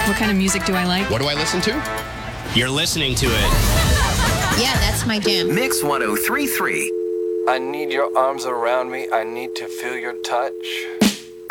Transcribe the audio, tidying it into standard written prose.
What kind of music do I like? What do I listen to? You're listening to it. Yeah, that's my jam. Mix 1033. I need your arms around me. I need to feel your touch.